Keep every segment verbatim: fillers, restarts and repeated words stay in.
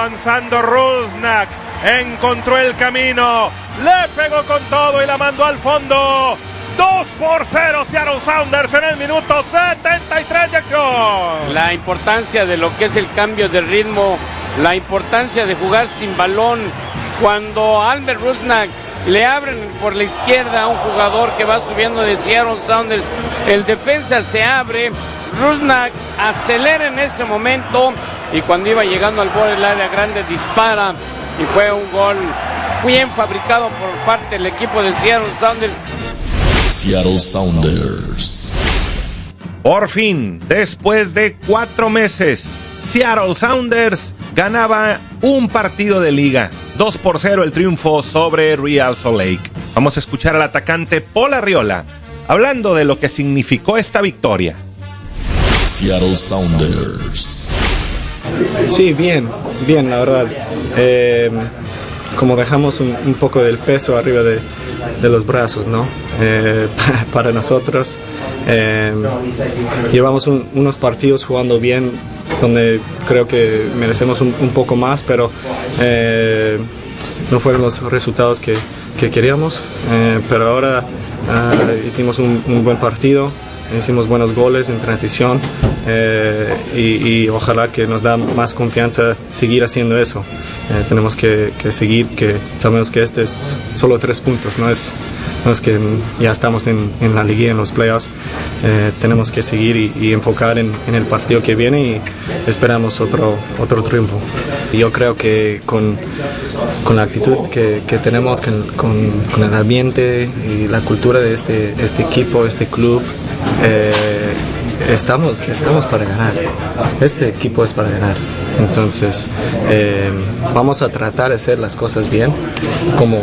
avanzando Rusnak. Encontró el camino. Le pegó con todo y la mandó al fondo. dos por cero Seattle Sounders en el minuto setenta y tres de acción. La importancia de lo que es el cambio de ritmo, la importancia de jugar sin balón. Cuando Albert Rusnak le abren por la izquierda a un jugador que va subiendo de Seattle Sounders, el defensa se abre, Rusnak acelera en ese momento y cuando iba llegando al borde del área grande dispara y fue un gol bien fabricado por parte del equipo de Seattle Sounders. Seattle Sounders. Por fin, después de cuatro meses, Seattle Sounders ganaba un partido de liga. dos por cero el triunfo sobre Real Salt Lake. Vamos a escuchar al atacante Paul Arriola hablando de lo que significó esta victoria. Seattle Sounders. Sí, bien, bien, la verdad. Eh, como dejamos un, un poco del peso arriba de, de los brazos, ¿no? Eh, para nosotros. Eh, llevamos un, unos partidos jugando bien, donde creo que merecemos un, un poco más, pero eh, no fueron los resultados que, que queríamos. Eh, pero ahora uh, hicimos un, un buen partido. Hicimos buenos goles en transición eh, y, y ojalá que nos da más confianza seguir haciendo eso. Eh, tenemos que, que seguir, que sabemos que este es solo tres puntos, no es, no es que ya estamos en, en la liguilla, en los playoffs. Eh, tenemos que seguir y, y enfocar en, en el partido que viene y esperamos otro, otro triunfo. Y yo creo que con, con la actitud que, que tenemos, con, con, con el ambiente y la cultura de este, este equipo, este club, Eh, estamos, estamos para ganar. Este equipo es para ganar. Entonces eh, vamos a tratar de hacer las cosas bien, como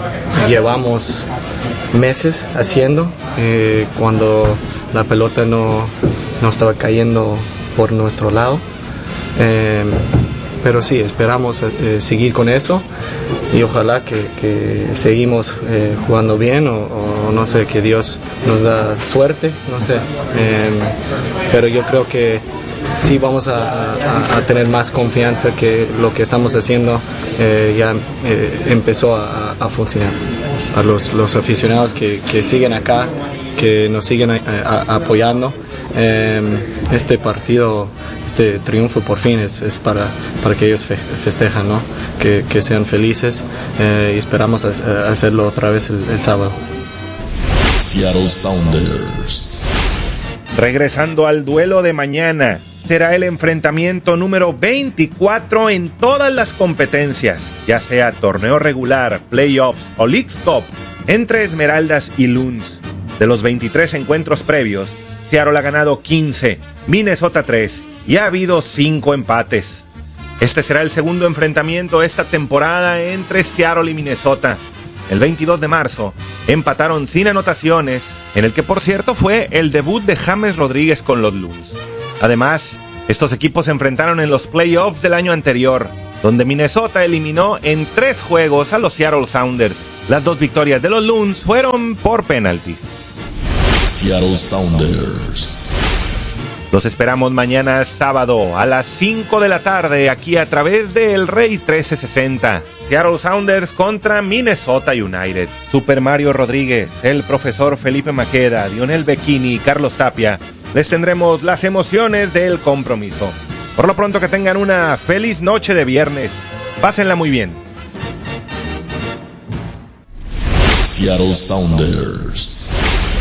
llevamos meses haciendo, eh, cuando la pelota no, no estaba cayendo por nuestro lado. Eh, pero sí, esperamos eh, seguir con eso y ojalá que, que seguimos eh, jugando bien o, o no sé, que Dios nos da suerte, no sé. Eh, pero yo creo que sí vamos a, a, a tener más confianza, que lo que estamos haciendo eh, ya eh, empezó a, a funcionar. A los, los aficionados que, que siguen acá, que nos siguen a, a, apoyando, eh, este partido, este triunfo por fin es, es para, para que ellos fe, festejan, ¿no? que, que sean felices eh, y esperamos a, a hacerlo otra vez el, el sábado. Seattle Sounders. Regresando al duelo de mañana, será el enfrentamiento número veinticuatro en todas las competencias, ya sea torneo regular, playoffs o Leagues Cup, entre Esmeraldas y Loons. De los veintitrés encuentros previos, Seattle ha ganado quince, Minnesota tres y ha habido cinco empates. Este será el segundo enfrentamiento esta temporada entre Seattle y Minnesota. El veintidós de marzo empataron sin anotaciones, en el que por cierto fue el debut de James Rodríguez con los Loons. Además, estos equipos se enfrentaron en los playoffs del año anterior, donde Minnesota eliminó en tres juegos a los Seattle Sounders. Las dos victorias de los Loons fueron por penaltis. Seattle Sounders. Los esperamos mañana sábado a las cinco de la tarde aquí a través de El Rey trece sesenta. Seattle Sounders contra Minnesota United. Super Mario Rodríguez, el profesor Felipe Maqueda, Dionel Becchini y Carlos Tapia. Les tendremos las emociones del compromiso. Por lo pronto, que tengan una feliz noche de viernes. Pásenla muy bien. Seattle Sounders.